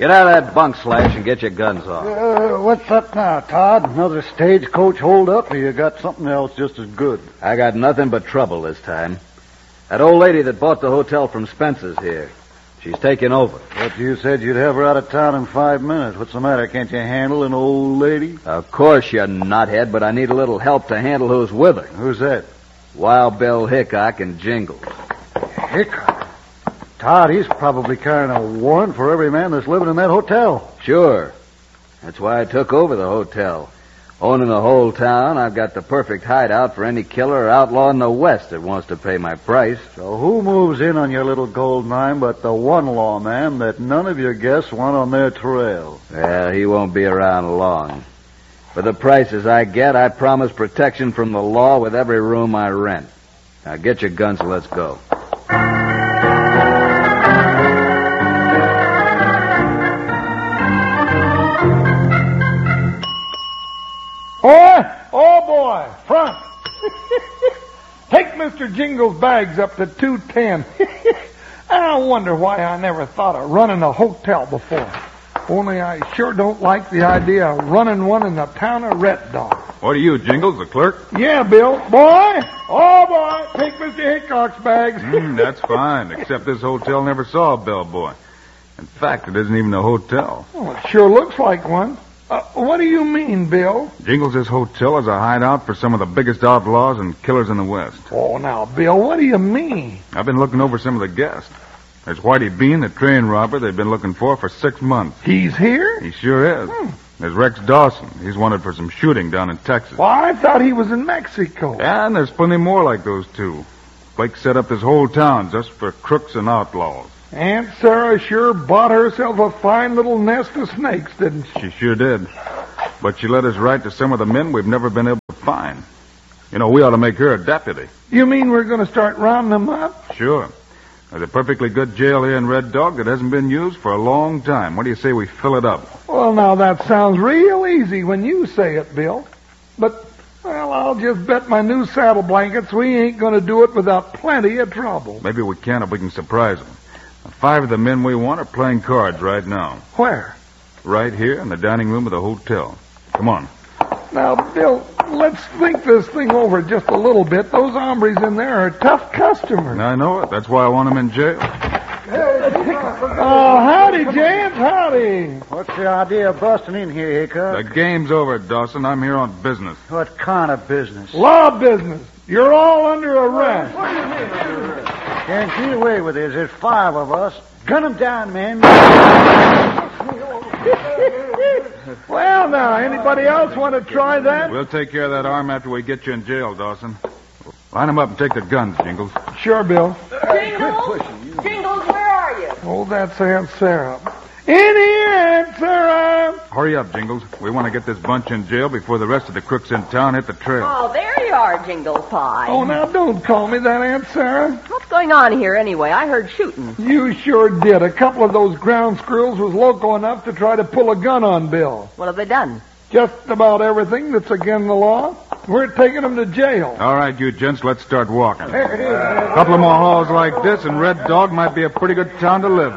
Get out of that bunk, Slash, and get your guns off. What's up now, Todd? Another stagecoach holdup, or you got something else just as good? I got nothing but trouble this time. That old lady that bought the hotel from Spencer's here. She's taking over. But you said you'd have her out of town in 5 minutes. What's the matter? Can't you handle an old lady? Of course, you knothead, but I need a little help to handle who's with her. Who's that? Wild Bill Hickok and Jingles. Hickok? Todd, he's probably carrying a warrant for every man that's living in that hotel. Sure. That's why I took over the hotel. Owning the whole town, I've got the perfect hideout for any killer or outlaw in the West that wants to pay my price. So who moves in on your little gold mine but the one lawman that none of your guests want on their trail? Well, he won't be around long. For the prices I get, I promise protection from the law with every room I rent. Now get your guns and let's go. Oh, boy, front. Take Mr. Jingle's bags up to 210. I wonder why I never thought of running a hotel before. Only I sure don't like the idea of running one in the town of Red Dog. What are you, Jingles, the clerk? Yeah, Bill. Boy! Oh, boy! Take Mr. Hickok's bags. That's fine, except this hotel never saw a bellboy. In fact, it isn't even a hotel. Oh, it sure looks like one. What do you mean, Bill? Jingles' this hotel is a hideout for some of the biggest outlaws and killers in the West. Oh, now, Bill, what do you mean? I've been looking over some of the guests. There's Whitey Bean, the train robber they've been looking for 6 months. He's here? He sure is. There's Rex Dawson. He's wanted for some shooting down in Texas. Well, I thought he was in Mexico. And there's plenty more like those two. Blake set up this whole town just for crooks and outlaws. Aunt Sarah sure bought herself a fine little nest of snakes, didn't she? She sure did. But she let us write to some of the men we've never been able to find. You know, we ought to make her a deputy. You mean we're going to start rounding them up? Sure. There's a perfectly good jail here in Red Dog that hasn't been used for a long time. What do you say we fill it up? Well, now, that sounds real easy when you say it, Bill. But, well, I'll just bet my new saddle blankets we ain't going to do it without plenty of trouble. Maybe we can if we can surprise them. 5 of the men we want are playing cards right now. Where? Right here in the dining room of the hotel. Come on. Now, Bill, let's think this thing over just a little bit. Those hombres in there are tough customers. I know it. That's why I want them in jail. Oh, howdy, James. Howdy. What's the idea of busting in here, Hickok? The game's over, Dawson. I'm here on business. What kind of business? Law business. You're all under arrest. Can't get away with this. There's 5 of us. Gun 'em down, men. Well, now, anybody else want to try that? We'll take care of that arm after we get you in jail, Dawson. Line them up and take the guns, Jingles. Sure, Bill. Jingles? Jingles, where are you? Oh, that's Aunt Sarah. In here, Aunt Sarah. Hurry up, Jingles. We want to get this bunch in jail before the rest of the crooks in town hit the trail. Oh, there you are, Jingles Pie. Oh, now, don't call me that, Aunt Sarah. What's going on here anyway? I heard shooting. You sure did. A couple of those ground squirrels was loco enough to try to pull a gun on Bill. What have they done? Just about everything that's against the law. We're taking them to jail. All right, you gents, let's start walking. A couple of more halls like this, and Red Dog might be a pretty good town to live